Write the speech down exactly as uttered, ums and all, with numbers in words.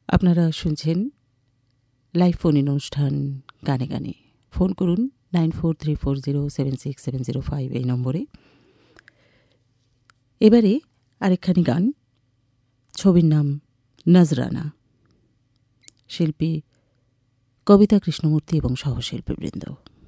আপনারা শুনছেন live phone in অনুষ্ঠান গানে গানে। ফোন করুন nine four three four zero seven six seven zero five এই নম্বরে। এবারে আরেকখানি গান, ছবির নাম নজরানা, শিল্পী কবিতা কৃষ্ণমূর্তি এবং সহশিল্পীবৃন্দ।